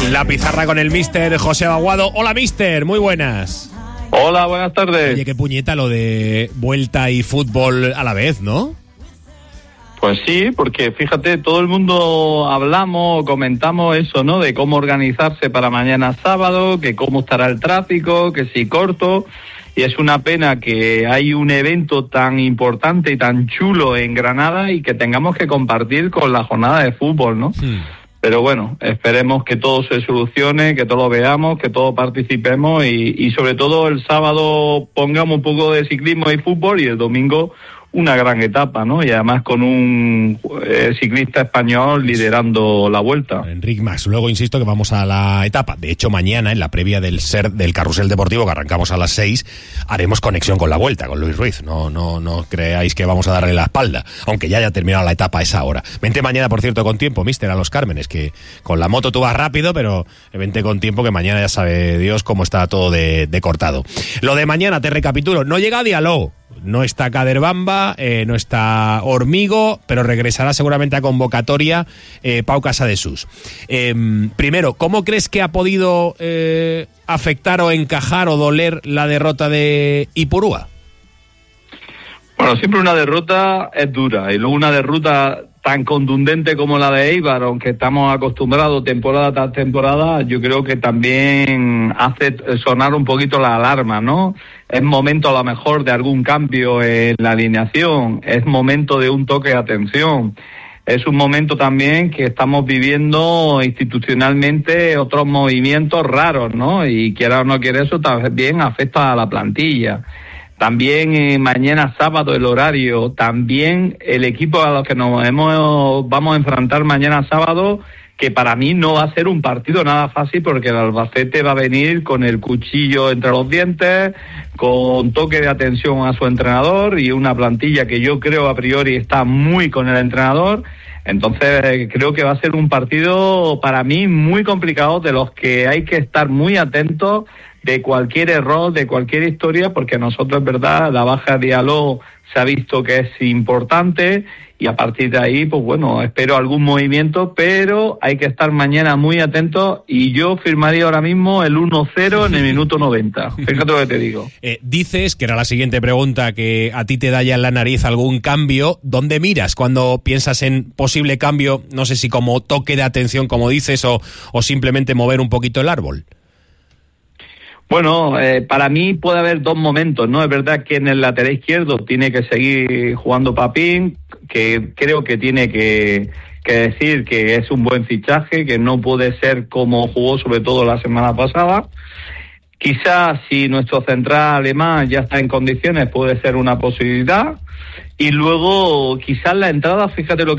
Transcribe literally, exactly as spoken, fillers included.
La pizarra con el mister José Aguado. Hola, mister, muy buenas. Hola, buenas tardes. Oye, qué puñeta lo de vuelta y fútbol a la vez, ¿no? Pues sí, porque fíjate, todo el mundo hablamos, comentamos eso, ¿no? De cómo organizarse para mañana sábado, que cómo estará el tráfico, que si corto. Y es una pena que hay un evento tan importante y tan chulo en Granada y que tengamos que compartir con la jornada de fútbol, ¿no? Hmm. Pero bueno, esperemos que todo se solucione, que todo lo veamos, que todos participemos y, y sobre todo el sábado pongamos un poco de ciclismo y fútbol y el domingo una gran etapa, ¿no? Y además con un eh, ciclista español liderando la vuelta. Enric Mas. Luego insisto que vamos a la etapa. De hecho, mañana, en la previa del ser del carrusel deportivo, que arrancamos a las seis, haremos conexión con la vuelta, con Luis Ruiz. No, no, no creáis que vamos a darle la espalda, aunque ya haya terminado la etapa a esa hora. Vente mañana, por cierto, con tiempo, mister, a Los Cármenes, que con la moto tú vas rápido, pero vente con tiempo, que mañana ya sabe Dios cómo está todo de, de cortado. Lo de mañana, te recapitulo, no llega Diallo. No está Caderbamba, eh, no está Hormigo, pero regresará seguramente a convocatoria eh, Pau Casadesús. Eh, primero, ¿cómo crees que ha podido eh, afectar o encajar o doler la derrota de Ipurúa? Bueno, siempre una derrota es dura, y luego una derrota tan contundente como la de Eibar, aunque estamos acostumbrados temporada tras temporada, yo creo que también hace sonar un poquito la alarma, ¿no? Es momento a lo mejor de algún cambio en la alineación, es momento de un toque de atención, es un momento también que estamos viviendo institucionalmente otros movimientos raros, ¿no? Y quiera o no quiera eso, también afecta a la plantilla. También eh, mañana sábado el horario, también el equipo a los que nos hemos, vamos a enfrentar mañana sábado, que para mí no va a ser un partido nada fácil porque el Albacete va a venir con el cuchillo entre los dientes, con toque de atención a su entrenador y una plantilla que yo creo a priori está muy con el entrenador. Entonces creo que va a ser un partido para mí muy complicado, de los que hay que estar muy atentos de cualquier error, de cualquier historia, porque nosotros, es verdad, la baja de Diallo se ha visto que es importante y a partir de ahí, pues bueno, espero algún movimiento, pero hay que estar mañana muy atentos y yo firmaría ahora mismo el uno cero en el minuto noventa. Fíjate lo que te digo. Eh, dices, que era la siguiente pregunta, que a ti te da ya en la nariz algún cambio. ¿Dónde miras cuando piensas en posible cambio? No sé si como toque de atención, como dices, o, o simplemente mover un poquito el árbol. Bueno, eh, para mí puede haber dos momentos, ¿no? Es verdad que en el lateral izquierdo tiene que seguir jugando Papín, que creo que tiene que, que decir que es un buen fichaje, que no puede ser como jugó sobre todo la semana pasada. Quizás si nuestro central alemán ya está en condiciones puede ser una posibilidad. Y luego quizás la entrada, fíjate lo que